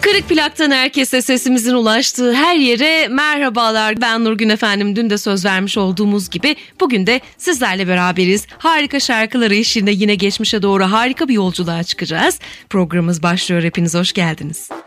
Kırık Plak'tan herkese, sesimizin ulaştığı her yere merhabalar. Ben Nurgün efendim. Dün de söz vermiş olduğumuz gibi bugün de sizlerle beraberiz. Harika şarkıları eşliğinde yine geçmişe doğru harika bir yolculuğa çıkacağız. Programımız başlıyor. Hepiniz hoş geldiniz.